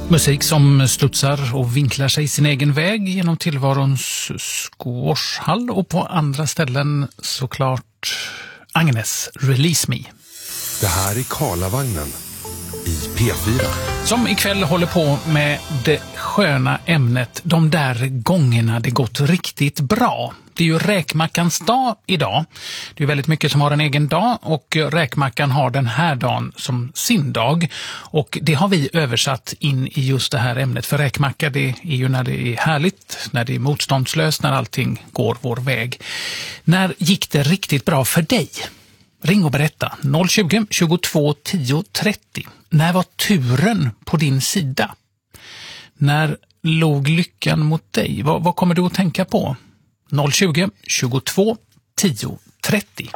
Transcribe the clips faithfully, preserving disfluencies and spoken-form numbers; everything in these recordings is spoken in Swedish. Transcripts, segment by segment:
Musik som studsar och vinklar sig sin egen väg genom tillvarons squashhall och på andra ställen såklart Agnes, Release Me. Det här är Karlavagnen i P fyra. Som ikväll håller på med det sköna ämnet de där gångerna det gått riktigt bra. Det är ju räkmackans dag idag. Det är väldigt mycket som har en egen dag och räkmackan har den här dagen som sin dag. Och det har vi översatt in i just det här ämnet. För räkmacka det är ju när det är härligt, när det är motståndslöst, när allting går vår väg. När gick det riktigt bra för dig? Ring och berätta. noll tjugo, tjugotvå, tio, trettio. När var turen på din sida? När låg lyckan mot dig? Vad, vad kommer du att tänka på? noll tjugo, tjugotvå, tio, trettio.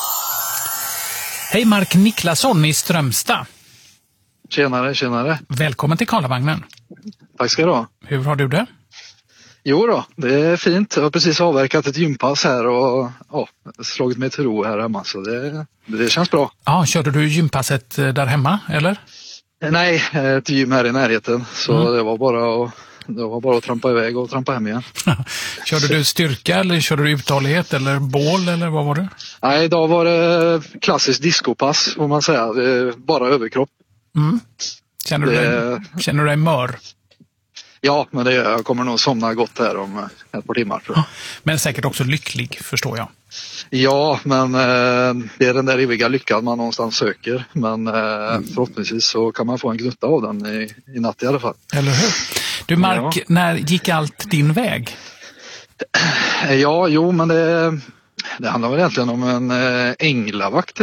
Hej, Mark Niklasson i Strömstad. Tjenare, tjenare. Välkommen till Karlavagnen. Tack ska du ha. Hur har du det? Jo då, det är fint. Jag har precis avverkat ett gympass här och ja, slagit mig till ro här hemma, så det, det känns bra. Ja, körde du gympasset där hemma, eller? Nej, ett gym här i närheten, så mm. det var bara att Det var bara att trampa iväg och trampa hem igen. Körde du styrka eller körde du uthållighet eller bål eller vad var det? Nej, idag var det klassiskt discopass får man säga. Det är bara överkropp. Mm. Känner, du det... dig, känner du dig mör? Ja, men det, jag kommer nog somna gott här om ett par timmar tror jag. Men säkert också lycklig, förstår jag. Ja, men eh, det är den där eviga lyckan man någonstans söker. Men eh, mm. förhoppningsvis så kan man få en gnutta av den i, i natt i alla fall. Eller hur? Du Mark, ja. När gick allt din väg? Ja, jo, men det, det handlar väl egentligen om en eh, änglavakt,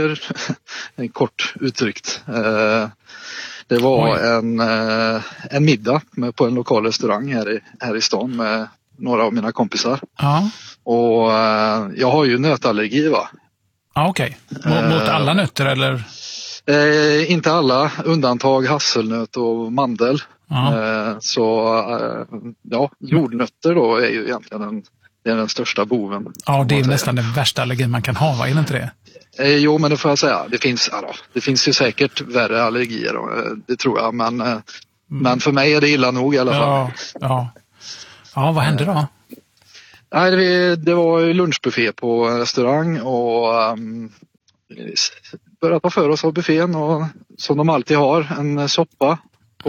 en kort uttryckt. Eh, det var Oj. en, eh, en middag med, på en lokal restaurang här i, här i stan med några av mina kompisar. Ja. Och eh, jag har ju nötallergi, va? Ja, okej. Okay. Mot, mot alla nötter eller? Eh, inte alla, undantag hasselnöt och mandel. Eh, så eh, ja, jordnötter då är ju egentligen den, det är den största boven. Ja, det är nästan den värsta allergin man kan ha, va? Är det inte det? Eh, jo, men det får jag säga. Det finns, alltså, det finns ju säkert värre allergier, eh, det tror jag. Men, eh, mm. men för mig är det illa nog i alla fall. Ja, ja. Ja, vad hände då? Nej, det, det var lunchbuffé på en restaurang och um, började ta för oss av buffén och som de alltid har, en soppa på,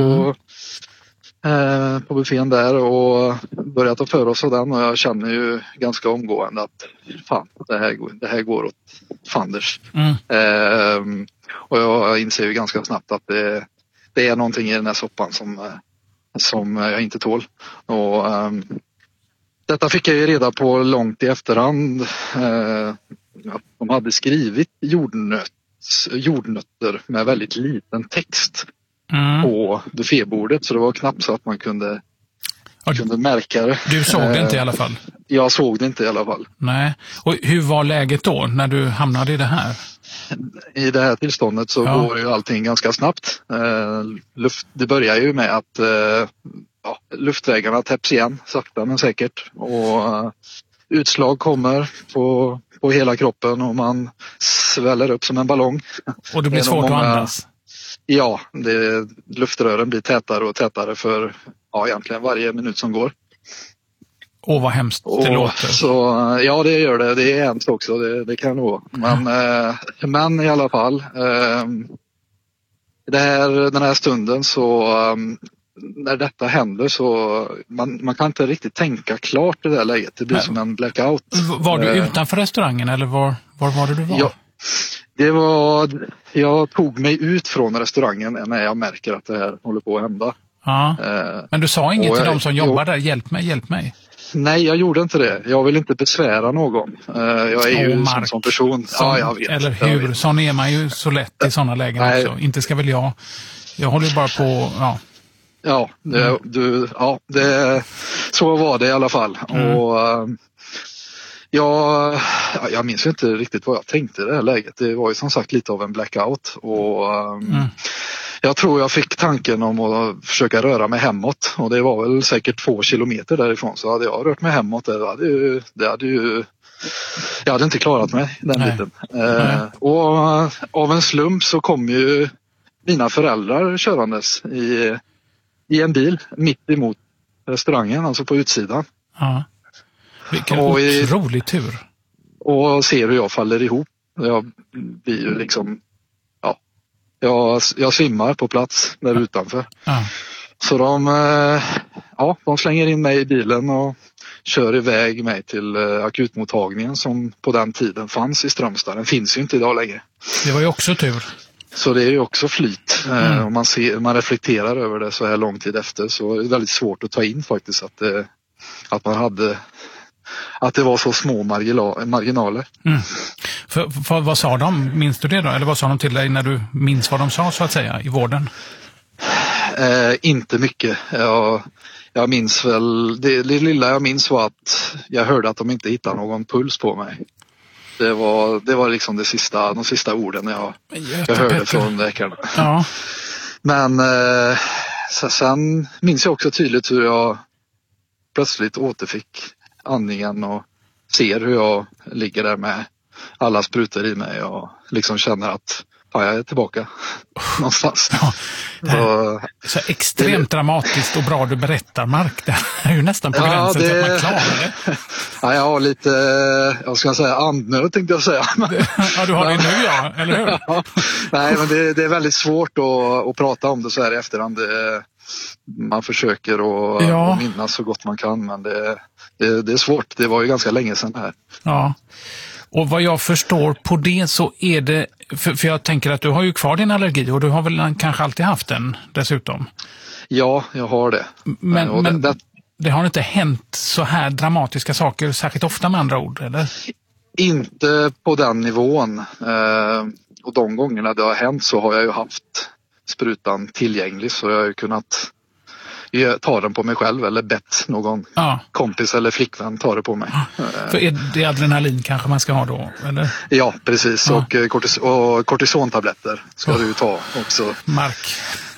mm. eh, på buffén där och började ta för oss av den och jag känner ju ganska omgående att fan, det här, det här går åt fanders. Mm. Eh, och jag inser ju ganska snabbt att det, det är någonting i den här soppan som, som jag inte tål. Och um, detta fick jag ju reda på långt i efterhand. Eh, de hade skrivit jordnöt, jordnötter med väldigt liten text mm. på buffébordet. Så det var knappt så att man kunde, du, kunde märka det. Du såg det inte i alla fall? Jag såg det inte i alla fall. Nej. Och hur var läget då när du hamnade i det här? I det här tillståndet så ja. går ju allting ganska snabbt. Eh, luft, det börjar ju med att eh, ja, luftvägarna täpps igen sakta men säkert och uh, utslag kommer på, på hela kroppen och man sväller upp som en ballong. Och det blir svårt många, att andas? Ja, det, luftrören blir tätare och tätare för ja, egentligen varje minut som går. Åh, vad hemskt det och, låter. Så, ja, det gör det. Det är hemskt också, det, det kan nog. Men, mm. eh, men i alla fall, eh, det här, den här stunden så um, när detta händer så man, man kan inte riktigt tänka klart i det här läget. Det blir Nej. som en blackout. Var du utanför restaurangen eller var, var var det du var? Ja, det var, jag tog mig ut från restaurangen när jag märker att det här håller på att hända. Ja. Eh, Men du sa inget till jag, dem som jobbar jo, där, hjälp mig, hjälp mig. Nej, jag gjorde inte det. Jag vill inte besvära någon. Uh, jag är ju en sån person. Som, ja, jag vet. Eller hur? Sån är man ju så lätt i sådana lägen Nej. också. Inte ska väl jag. Jag håller bara på, ja. Ja, det, mm. du, ja det, så var det i alla fall. Mm. Och uh, jag, jag minns inte riktigt vad jag tänkte i det här läget. Det var ju som sagt lite av en blackout. Och um, mm. jag tror jag fick tanken om att försöka röra mig hemåt. Och det var väl säkert två kilometer därifrån. Så hade jag rört mig hemåt, det hade ju, det hade ju jag hade inte klarat mig den Nej. biten. Uh, och av en slump så kom ju mina föräldrar körandes i i en bil mitt emot restaurangen, alltså på utsidan. Ja. Vilken Och i- otrolig tur. Och ser hur jag faller ihop. Jag blir ju liksom, ja, jag, jag svimmar på plats där utanför. Ja. Så de, eh, ja, de slänger in mig i bilen och kör iväg mig till eh, akutmottagningen som på den tiden fanns i Strömstad. Den finns ju inte idag längre. Det var ju också tur. Så det är ju också flyt. Eh, Mm. Om man, ser, man reflekterar över det så här lång tid efter, så är det väldigt svårt att ta in faktiskt att, eh, att man hade, att det var så små margila- marginaler. Mm. För, för, vad sa de? Minns du det då? Eller vad sa de till dig när du minns vad de sa så att säga i vården? Eh, inte mycket. Jag, jag minns väl, det, det lilla jag minns var att jag hörde att de inte hittade någon puls på mig. Det var, det var liksom det sista, de sista orden jag, jag hörde från läkarna. Ja. Men eh, så, sen minns jag också tydligt hur jag plötsligt återfick andningen och ser hur jag ligger där med alla sprutor i mig och liksom känner att ja, jag är tillbaka någonstans. Ja, det här, Så, så extremt dramatiskt och bra du berättar, Mark. Det är ju nästan på Ja, gränsen det- till att man klarar det. ja, jag har lite, jag ska säga andnöd tänkte jag säga. Ja, du har det nu, ja, eller hur? Ja, nej, men det, det är väldigt svårt att, att prata om det så här i efterhand. Det, man försöker att, Ja. att minnas så gott man kan, men det, det, det är svårt. Det var ju ganska länge sedan det här. Ja. Och vad jag förstår på det så är det, för, för jag tänker att du har ju kvar din allergi och du har väl kanske alltid haft den dessutom. Ja, jag har det. Men, Och men det, det, det, har inte hänt så här dramatiska saker särskilt ofta med andra ord, eller? inte på den nivån. Eh, och de gångerna det har hänt så har jag ju haft sprutan tillgänglig, så jag har ju kunnat ta den på mig själv eller bett någon Ja. kompis eller flickvän ta det på mig. För är det adrenalin kanske man ska ha då, eller? Ja, precis. Ja. Och, eh, kortis- och kortisontabletter ska du ta också. Mark.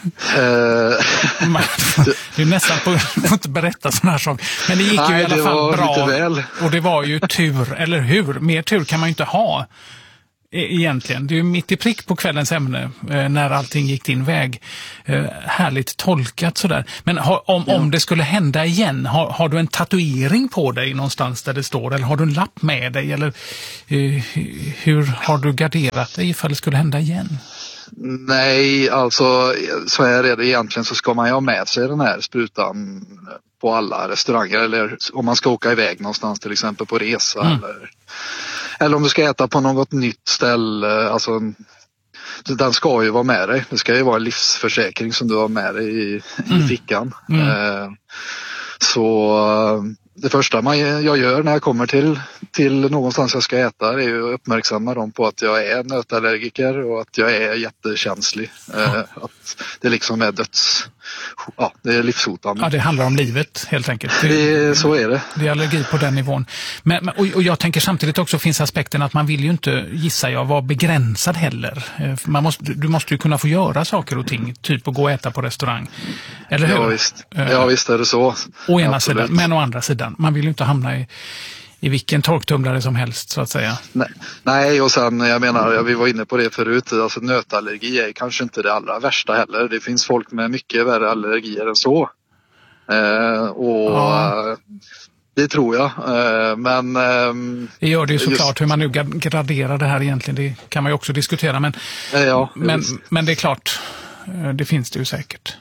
Eh, Mark. Det är nästan på att inte berätta sådana här saker. Men det gick ju Nej, i alla det fall var bra. lite väl. Och det var ju tur, eller hur? Mer tur kan man ju inte ha. E- Egentligen. Det är ju mitt i prick på kvällens ämne eh, när allting gick din väg. Eh, härligt tolkat sådär. Men har, om, Ja. om det skulle hända igen, har, har du en tatuering på dig någonstans där det står? Eller har du en lapp med dig? Eller eh, hur har du garderat dig ifall det skulle hända igen? nej, alltså så här är det egentligen, så ska man ju ha med sig den här sprutan på alla restauranger, eller om man ska åka iväg någonstans till exempel på resa Mm. eller, eller om du ska äta på något nytt ställe. Alltså, den ska ju vara med dig. Det ska ju vara en livsförsäkring som du har med dig i, i Mm. fickan. Mm. Eh, så eh, det första man, jag gör när jag kommer till, till någonstans jag ska äta är ju att uppmärksamma dem på att jag är nötallergiker och att jag är jättekänslig. Eh, att det liksom är döds... Ja, det är livshotande. Ja, det handlar om livet helt enkelt. Det, så är det. Det är allergi på den nivån. Men, men- och, och jag tänker samtidigt också finns aspekten att man vill ju inte, gissar jag, vara begränsad heller. Eh, Man måste, du måste ju kunna få göra saker och ting, typ att gå och äta på restaurang. Eller hur? Ja visst, Eh, ja, visst är det så. Å ena Absolut. sidan, men å andra sidan. Man vill ju inte hamna i, i vilken torktumlare som helst så att säga. Nej, nej, och sen jag menar, vi var inne på det förut, alltså nötallergi är kanske inte det allra värsta heller. Det finns folk med mycket värre allergier än så. Eh, och Ja. eh, det tror jag. Eh, men ehm, Det gör det ju såklart. Just- Hur man nu gra- graderar det här egentligen, det kan man ju också diskutera. Men, eh, ja, men, visst. men det är klart, eh, det finns det ju säkert.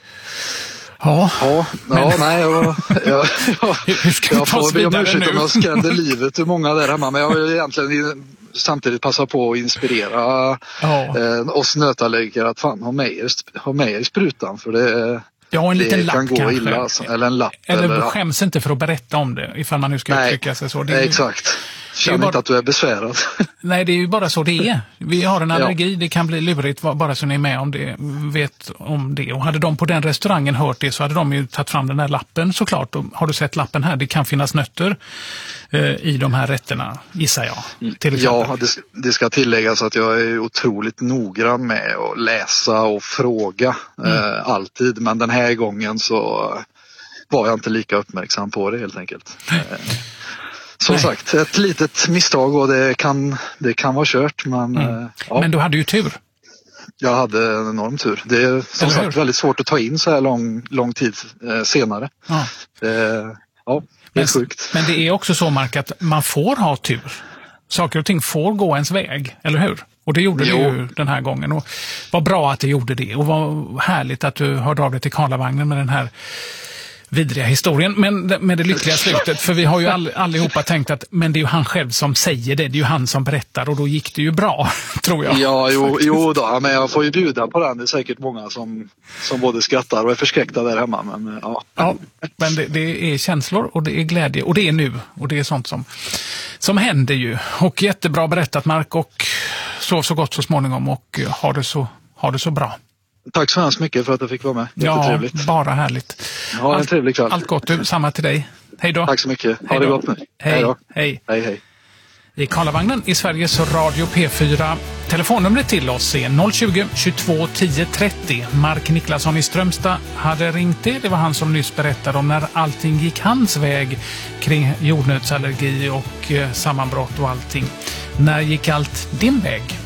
Ja, Ja, ja nej, jag, jag, jag, hur hur ska vi jag ta oss får be om vidare ursäkt om nu? jag skrämde livet ur många där hemma, men jag vill egentligen samtidigt passa på att inspirera Ja. eh, oss nötallergiker att fan ha med er, ha med er sprutan, för det, Ja, en liten det lapp kan gå kanske. illa. Alltså. Eller en lapp. Eller, Eller, skäms inte för att berätta om det, ifall man nu ska nej, uttrycka sig så. Det är ju, exakt. Känn bara- inte att du är besvärad. nej, det är ju bara så det är. Vi har en Ja. allergi, det kan bli lurigt va- bara så ni är med om det, vet om det. Och hade de på den restaurangen hört det så hade de ju tagit fram den här lappen såklart. Och har du sett lappen här? Det kan finnas nötter eh, i de här rätterna, gissar jag. Till exempel. Ja, det, det ska tilläggas att jag är otroligt noggrann med att läsa och fråga Mm. eh, alltid. Men den här gången så var jag inte lika uppmärksam på det helt enkelt. Eh, som Nej. sagt, ett litet misstag och det kan, det kan vara kört. Men, Mm. eh, ja. Men du hade ju tur. jag hade en enorm tur. Det är som Eller hur? sagt väldigt svårt att ta in så här lång, lång tid eh, senare. Ja. Det, ja, det är Men, sjukt. men det är också så, Mark, att man får ha tur. Saker och ting får gå ens väg, eller hur? Och det gjorde Jo. det ju den här gången. Och vad bra att det gjorde det. Och vad härligt att du hörde av dig till Karlavagnen med den här vidriga historien. Men med det lyckliga slutet. För vi har ju all, allihopa tänkt att men det är ju han själv som säger det. Det är ju han som berättar. Och då gick det ju bra, tror jag. Ja, jo, jo då, men jag får ju bjuda på den. Det är säkert många som, som både skrattar och är förskräckta där hemma. Men, ja. Ja, men det, det är känslor och det är glädje. Och det är nu. Och det är sånt som, som händer ju. Och jättebra berättat, Mark. Och så så gott så småningom. Och ha det så, ha det så bra. Tack så hemskt mycket för att jag fick vara med. Ja, Jättetrevligt. bara härligt. Ha en allt, trevlig kväll. Allt gott du, samma till dig. Hej då. Tack så mycket. Ha Hej det då. gott nu. Hej. då. Hej. Hej, hej. I Karlavagnen i Sveriges Radio P fyra. Telefonnumret till oss är noll tjugo, tjugotvå, tio, trettio. Mark Niklasson i Strömstad hade ringt det. Det var han som nyss berättade om när allting gick hans väg kring jordnötsallergi och eh, sammanbrott och allting. När gick allt din väg?